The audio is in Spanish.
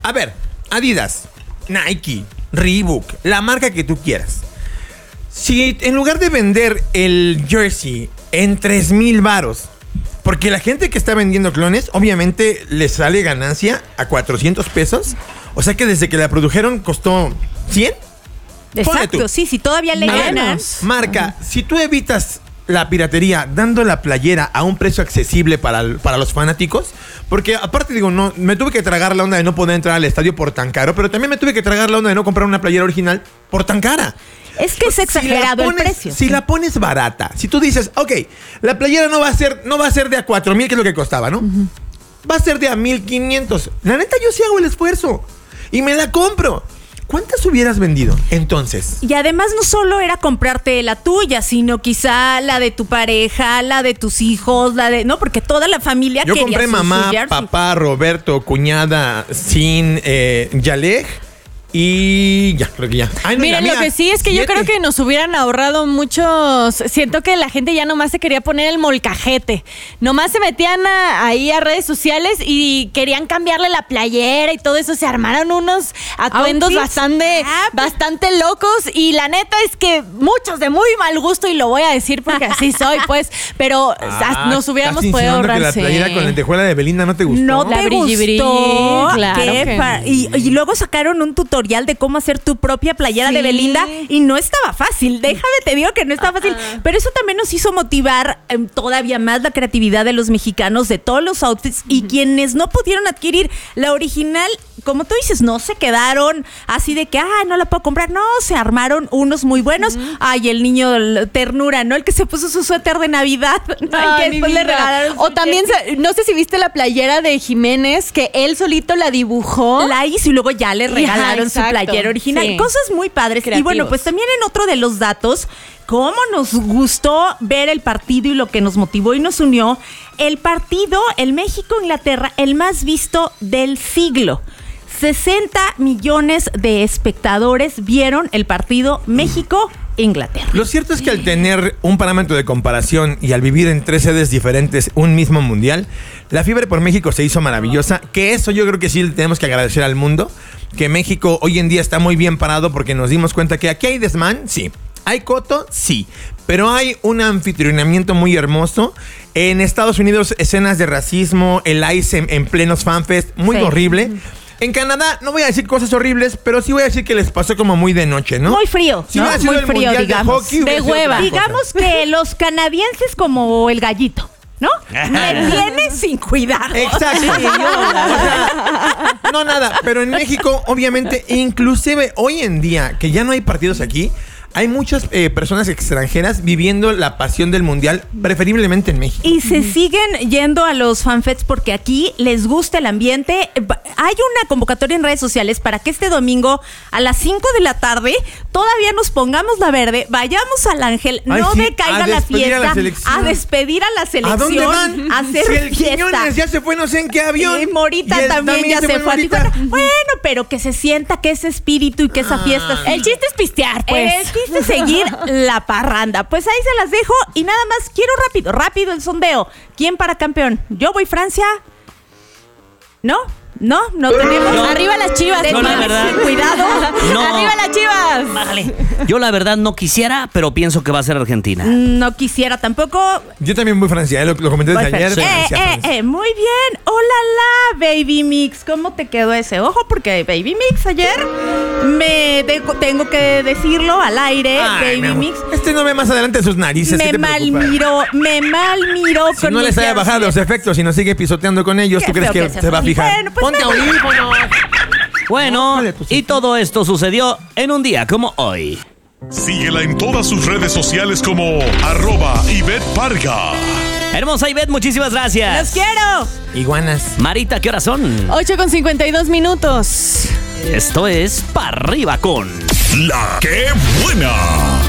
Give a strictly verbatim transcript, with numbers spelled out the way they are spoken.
A ver, Adidas, Nike, Reebok, la marca que tú quieras. Si en lugar de vender el jersey en tres mil varos, porque la gente que está vendiendo clones, obviamente le sale ganancia a cuatrocientos pesos. O sea que desde que la produjeron costó cien. Exacto, sí, sí, todavía le ganas. Marca, uh-huh. Si tú evitas la piratería dando la playera a un precio accesible para, para los fanáticos, porque aparte digo, no, me tuve que tragar la onda de no poder entrar al estadio por tan caro, pero también me tuve que tragar la onda de no comprar una playera original por tan cara. Es que es exagerado si pones, el precio. Si sí. la pones barata, si tú dices, ok, la playera no va a ser, no va a ser de a cuatro mil, que es lo que costaba, ¿no? Uh-huh. Va a ser de a mil quinientos. La neta, yo sí hago el esfuerzo y me la compro. ¿Cuántas hubieras vendido entonces? Y además no solo era comprarte la tuya, sino quizá la de tu pareja, la de tus hijos, la de... No, porque toda la familia Yo quería compré su, mamá, su papá, Roberto, cuñada, Sin, eh, Yaleg. Y ya, creo que ya. Ay, no, Miren, lo que sí es que siete. Yo creo que nos hubieran ahorrado muchos. Siento que la gente ya nomás se quería poner el molcajete. Nomás se metían a, ahí a redes sociales y querían cambiarle la playera y todo eso. Se armaron unos atuendos bastante, bastante locos. Y la neta es que muchos de muy mal gusto, y lo voy a decir porque así soy, pues. Pero ah, nos hubiéramos podido ahorrar. Que la playera sí. con lentejuela de Belinda no te gustó. No te la gustó. Brilli, claro que... fa- y, y luego sacaron un tutorial de cómo hacer tu propia playera sí. de Belinda y no estaba fácil, déjame te digo que no estaba uh-huh. fácil, pero eso también nos hizo motivar eh, todavía más la creatividad de los mexicanos, de todos los outfits, uh-huh. y quienes no pudieron adquirir la original, como tú dices, no se quedaron así de que, ah, no la puedo comprar, no, se armaron unos muy buenos, uh-huh. ay, el niño el ternura, ¿no? El que se puso su suéter de Navidad, ¿no? Ay, que después le regalaron o también, jersey. No sé si viste la playera de Jiménez, que él solito la dibujó. La hizo y luego ya le regalaron Exacto, su playera original. Sí. Cosas muy padres. Creativos. Y bueno, pues también en otro de los datos, cómo nos gustó ver el partido y lo que nos motivó y nos unió. El partido, el México-Inglaterra, el más visto del siglo. sesenta millones de espectadores vieron el partido México-Inglaterra. Lo cierto es que al tener un parámetro de comparación y al vivir en tres sedes diferentes un mismo mundial, la fiebre por México se hizo maravillosa, que eso yo creo que sí le tenemos que agradecer al mundo, que México hoy en día está muy bien parado porque nos dimos cuenta que aquí hay desmán, sí. ¿Hay coto? Sí. Pero hay un anfitrionamiento muy hermoso. En Estados Unidos, escenas de racismo, el ICE en, en plenos fanfest, muy sí. horrible. En Canadá, no voy a decir cosas horribles, pero sí voy a decir que les pasó como muy de noche, ¿no? Muy frío, si ¿no? hubiera sido Muy el frío, mundial digamos. De, hockey, de hueva. Digamos que los canadienses como el gallito, ¿no? Me tienen sin cuidado. Exacto. Sí, yo, o sea, no, nada. Pero en México, obviamente, inclusive hoy en día, que ya no hay partidos aquí, hay muchas eh, personas extranjeras viviendo la pasión del mundial, preferiblemente en México. Y se siguen yendo a los fanfests porque aquí les gusta el ambiente. Hay una convocatoria en redes sociales para que este domingo a las cinco de la tarde todavía nos pongamos la verde, vayamos al Ángel, Ay, no sí, decaiga la fiesta, a, la a despedir a la selección. ¿A dónde van? A hacer si el fiesta. Quiñones ya se fue no sé en qué avión. Y Morita y también, también ya se, se fue a Tijuana. Bueno, pero que se sienta que ese espíritu y que esa fiesta... Ah. El chiste es pistear, pues. El chiste es seguir la parranda. Pues ahí se las dejo y nada más quiero rápido, rápido el sondeo. ¿Quién para campeón? Yo voy Francia. ¿No? No, no tenemos. No. Arriba las Chivas. No, la verdad. Cuidado. No. Arriba las Chivas. Bájale. Yo la verdad no quisiera, pero pienso que va a ser Argentina. No quisiera tampoco. Yo también voy Francia, ¿eh? lo, lo comenté desde ayer. Eh, Francia, eh, Francia. eh, muy bien. Hola, la Baby Mix. ¿Cómo te quedó ese ojo? Porque Baby Mix ayer me de, tengo que decirlo al aire. Ay, Baby Mix. Este no ve más adelante sus narices. Me mal miró, me mal miró. Si no les haya bajado los efectos y no sigue pisoteando con ellos, ¿tú crees que, que se va a fijar? Bueno, pues ponte audífonos. Bueno, y todo esto sucedió en un día como hoy. Síguela en todas sus redes sociales como arroba Ivette Parga. Hermosa Ivette, muchísimas gracias. ¡Los quiero! Iguanas. Marita, ¿qué horas son? ocho con cincuenta y dos minutos. Esto es Pa' Arriba con La ¡Qué Buena!